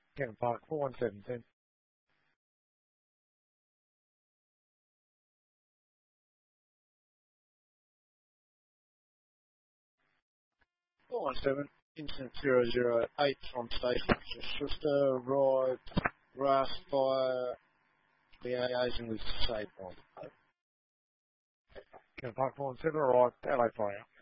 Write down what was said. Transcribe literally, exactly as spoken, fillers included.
Kevin Park, four one seven ten. four one seven, incident zero zero eight from station. Sister, right, grass fire, liaising with Save Point. Kevin Park, four one seven, right, L A fire.